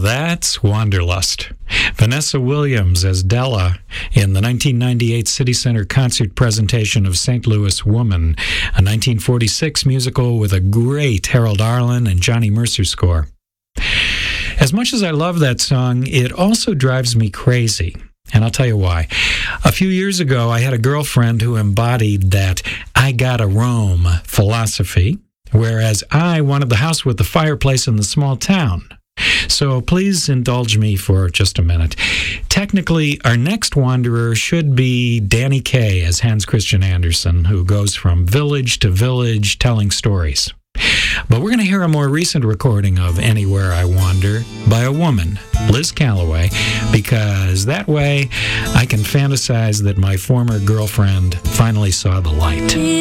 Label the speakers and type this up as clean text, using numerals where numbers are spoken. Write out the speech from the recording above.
Speaker 1: that's Wanderlust. Vanessa Williams as Della in the 1998 City Center concert presentation of St. Louis Woman, a 1946 musical with a great Harold Arlen and Johnny Mercer score. As much as I love that song, it also drives me crazy. And I'll tell you why. A few years ago, I had a girlfriend who embodied that I gotta roam philosophy, whereas I wanted the house with the fireplace in the small town. So please indulge me for just a minute. Technically, our next wanderer should be Danny Kaye as Hans Christian Andersen, who goes from village to village telling stories. But we're going to hear a more recent recording of Anywhere I Wander by a woman, Liz Callaway, because that way I can fantasize that my former girlfriend finally saw the light.